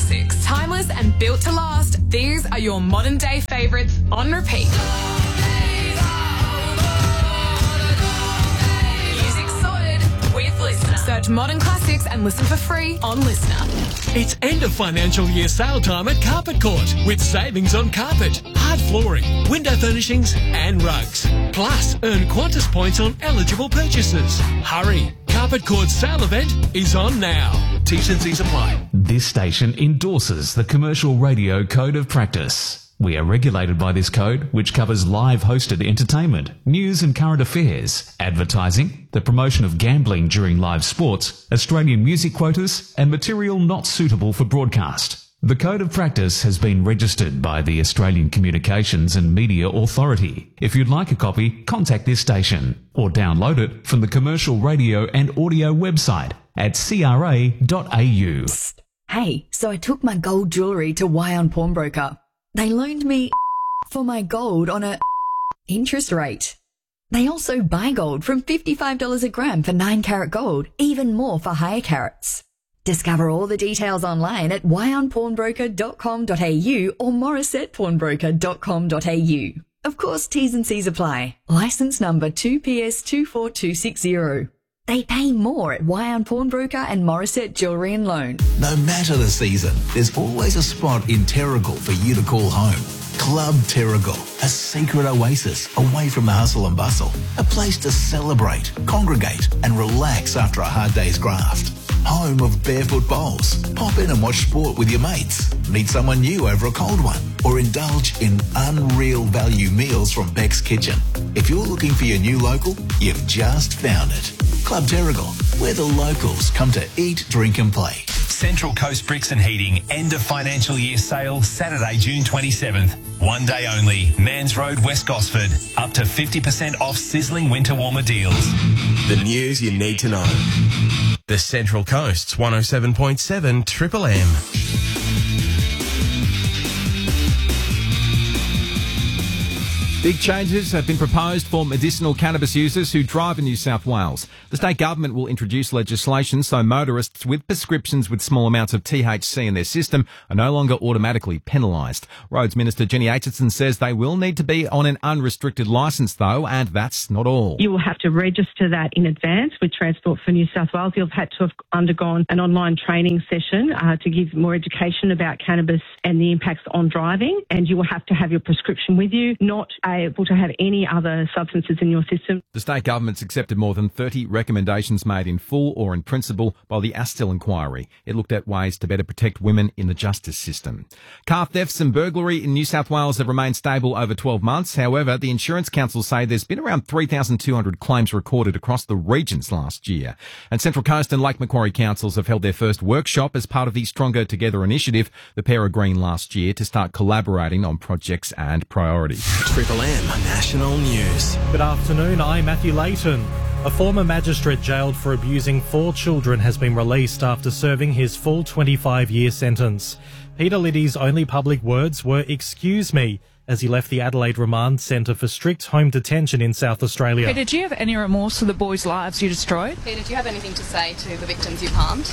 classics. Timeless and built to last, these are your modern day favourites on repeat. Music sorted with Listener. Search Modern Classics and listen for free on Listener. It's end of financial year sale time at Carpet Court with savings on carpet, hard flooring, window furnishings and rugs. Plus, earn Qantas points on eligible purchases. Hurry! Carpet Court's sale event is on now. T's and C's apply. This station endorses the Commercial Radio Code of Practice. We are regulated by this code, which covers live hosted entertainment, news and current affairs, advertising, the promotion of gambling during live sports, Australian music quotas, and material not suitable for broadcast. The Code of Practice has been registered by the Australian Communications and Media Authority. If you'd like a copy, contact this station or download it from the Commercial Radio and Audio website at cra.au. Hey, so I took my gold jewellery to Wyon Pawnbroker. They loaned me for my gold on a interest rate. They also buy gold from $55 a gram for 9-carat gold, even more for higher carats. Discover all the details online at wyonpawnbroker.com.au or morissettepawnbroker.com.au. Of course, T's and C's apply. Licence number 2PS24260. They pay more at Wyon Pawnbroker and Morissette Jewellery and Loan. No matter the season, there's always a spot in Terrigal for you to call home. Club Terrigal, a secret oasis away from the hustle and bustle. A place to celebrate, congregate and relax after a hard day's graft. Home of barefoot bowls. Pop in and watch sport with your mates. Meet someone new over a cold one. Or indulge in unreal value meals from Beck's Kitchen. If you're looking for your new local, you've just found it. Club Terrigal, where the locals come to eat, drink and play. Central Coast Bricks and Heating end of financial year sale Saturday, June 27th. One day only. Mans Road, West Gosford. Up to 50% off sizzling winter warmer deals. The news you need to know. The Central Coast's 107.7 Triple M. Big changes have been proposed for medicinal cannabis users who drive in New South Wales. The state government will introduce legislation so motorists with prescriptions with small amounts of THC in their system are no longer automatically penalised. Roads Minister Jenny Aitchison says they will need to be on an unrestricted licence though, and that's not all. You will have to register that in advance with Transport for New South Wales. You'll have had to have undergone an online training session to give more education about cannabis and the impacts on driving, and you will have to have your prescription with you, not able to have any other substances in your system. The state government's accepted more than 30 recommendations made in full or in principle by the Astle inquiry. It looked at ways to better protect women in the justice system. Car thefts and burglary in New South Wales have remained stable over 12 months. However, the Insurance Council say there's been around 3,200 claims recorded across the regions last year. And Central Coast and Lake Macquarie councils have held their first workshop as part of the Stronger Together initiative. The pair agreed last year to start collaborating on projects and priorities. Triple M National News. Good afternoon, I'm Matthew Layton. A former magistrate jailed for abusing 4 children has been released after serving his full 25-year sentence. Peter Liddy's only public words were "excuse me" as he left the Adelaide Remand Centre for strict home detention in South Australia. Peter, do you have any remorse for the boys' lives you destroyed? Peter, do you have anything to say to the victims you've harmed?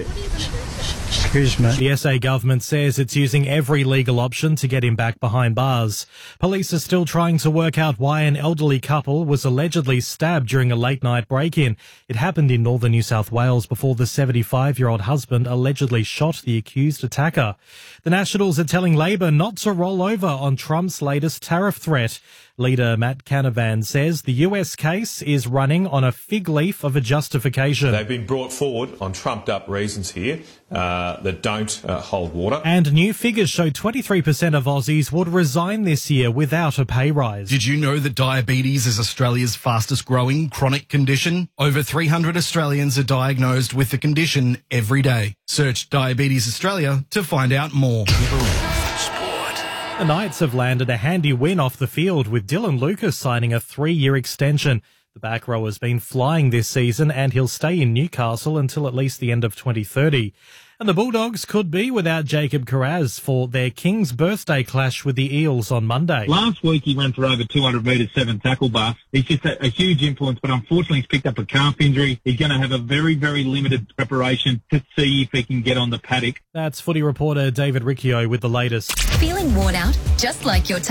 Excuse me. The SA government says it's using every legal option to get him back behind bars. Police are still trying to work out why an elderly couple was allegedly stabbed during a late-night break-in. It happened in northern New South Wales before the 75-year-old husband allegedly shot the accused attacker. The Nationals are telling Labor not to roll over on Trump's latest tariff threat. Leader Matt Canavan says the US case is running on a fig leaf of a justification. They've been brought forward on trumped-up reasons here that don't hold water. And new figures show 23% of Aussies would resign this year without a pay rise. Did you know that diabetes is Australia's fastest growing chronic condition? Over 300 Australians are diagnosed with the condition every day. Search Diabetes Australia to find out more. The Knights have landed a handy win off the field with Dylan Lucas signing a 3-year extension. The back row has been flying this season and he'll stay in Newcastle until at least the end of 2030. And the Bulldogs could be without Jacob Carraz for their King's birthday clash with the Eels on Monday. Last week he ran for over 200 metres, 7 tackle busts. He's just a huge influence, but unfortunately he's picked up a calf injury. He's going to have a very, very limited preparation to see if he can get on the paddock. That's footy reporter David Riccio with the latest. Feeling worn out? Just like your